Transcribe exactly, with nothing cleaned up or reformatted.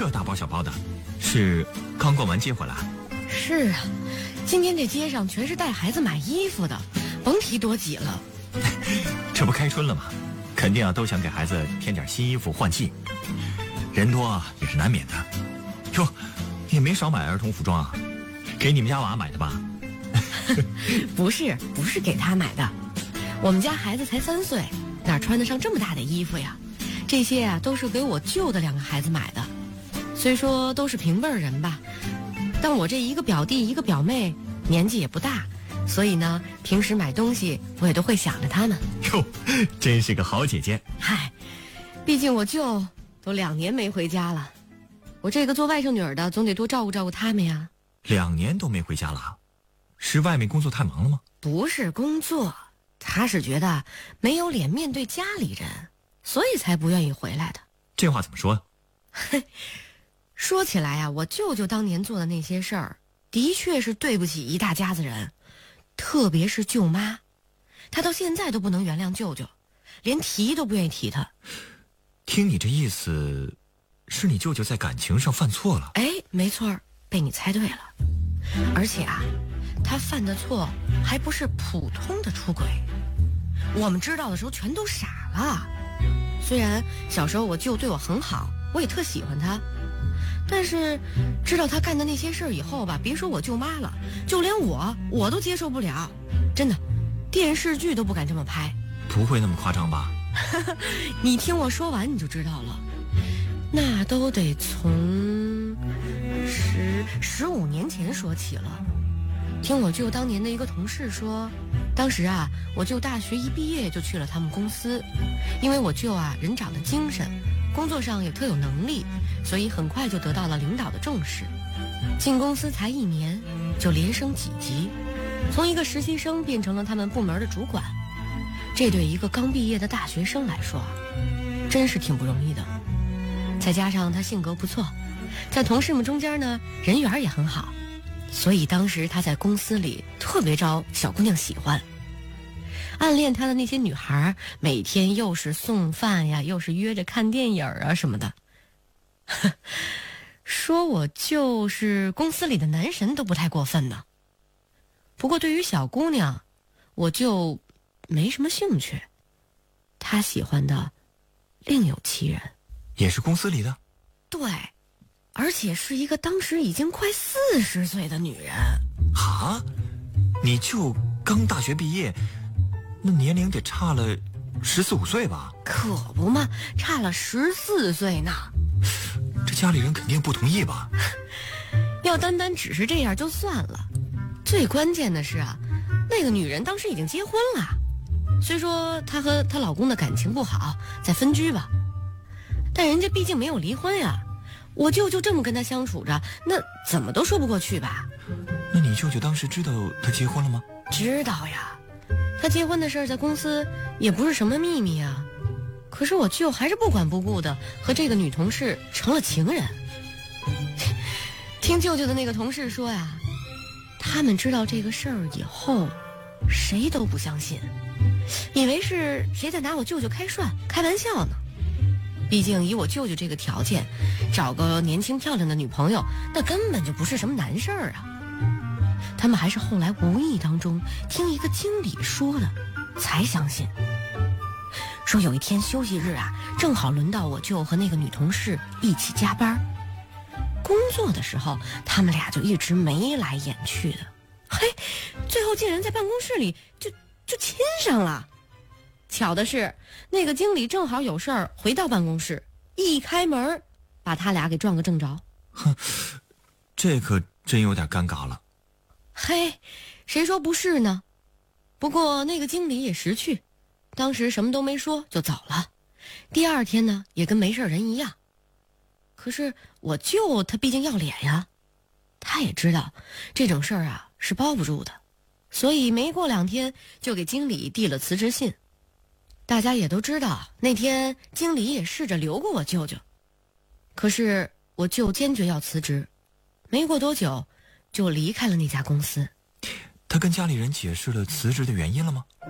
这大包小包的，是刚逛完街回来？ 是啊，今天这街上全是带孩子买衣服的，甭提多挤了。 这不开春了吗？肯定啊都想给孩子添点新衣服换季，人多也是难免的。哟，也没少买儿童服装啊，给你们家娃买的吧？ 不是，不是给他买的，我们家孩子才三岁，哪穿得上这么大的衣服呀？这些啊都是给我舅的两个孩子买的，虽说都是平辈人吧，但我这一个表弟一个表妹年纪也不大，所以呢平时买东西我也都会想着他们。 哟，真是个好姐姐。 嗨，毕竟我舅都两年没回家了，我这个做外甥女儿的总得多照顾照顾他们呀。 两年都没回家了，是外面工作太忙了吗？ 不是工作，他是觉得没有脸面对家里人，所以才不愿意回来的。 这话怎么说？ 说起来啊，我舅舅当年做的那些事儿，的确是对不起一大家子人，特别是舅妈，他到现在都不能原谅舅舅，连提都不愿意提他。 听你这意思，是你舅舅在感情上犯错了？ 哎，没错，被你猜对了。而且啊，他犯的错还不是普通的出轨，我们知道的时候全都傻了。虽然小时候我舅对我很好，我也特喜欢他，但是知道他干的那些事儿以后吧，别说我舅妈了，就连我我都接受不了。真的，电视剧都不敢这么拍。 不会那么夸张吧？ 你听我说完你就知道了。那都得从十十五年前说起了。听我舅当年的一个同事说，当时啊，我舅大学一毕业就去了他们公司，因为我舅啊人长得精神，工作上也特有能力，所以很快就得到了领导的重视。进公司才一年，就连升几级，从一个实习生变成了他们部门的主管。这对一个刚毕业的大学生来说，真是挺不容易的。再加上他性格不错，在同事们中间呢，人缘也很好，所以当时他在公司里特别招小姑娘喜欢。暗恋他的那些女孩，每天又是送饭呀，又是约着看电影啊什么的。说我就是公司里的男神都不太过分呢。不过对于小姑娘，我就没什么兴趣。他喜欢的另有其人。 也是公司里的？ 对，而且是一个当时已经快四十岁的女人。 啊？你舅刚大学毕业，那年龄得差了十四五岁吧？ 可不嘛，差了十四岁呢。 这家里人肯定不同意吧？ 要单单只是这样就算了，最关键的是啊，那个女人当时已经结婚了。虽说她和她老公的感情不好，在分居吧，但人家毕竟没有离婚呀。我舅就这么跟她相处着，那怎么都说不过去吧？ 那你舅舅当时知道她结婚了吗？ 知道呀，她结婚的事儿在公司也不是什么秘密啊。可是我舅还是不管不顾的和这个女同事成了情人。听舅舅的那个同事说呀，他们知道这个事儿以后，谁都不相信，以为是谁在拿我舅舅开涮开玩笑呢。毕竟以我舅舅这个条件，找个年轻漂亮的女朋友，那根本就不是什么难事儿啊。他们还是后来无意当中听一个经理说的，才相信。说有一天休息日啊，正好轮到我舅和那个女同事一起加班，工作的时候他们俩就一直眉来眼去的，嘿，最后竟然在办公室里就就亲上了。巧的是，那个经理正好有事儿回到办公室，一开门把他俩给撞个正着。 哼，这可真有点尴尬了。 嘿，谁说不是呢？不过那个经理也识趣，当时什么都没说就走了。第二天呢，也跟没事人一样。可是我舅他毕竟要脸呀，他也知道这种事儿啊是包不住的，所以没过两天就给经理递了辞职信。大家也都知道，那天经理也试着留过我舅舅，可是我舅坚决要辞职，没过多久就离开了那家公司。 他跟家里人解释了辞职的原因了吗？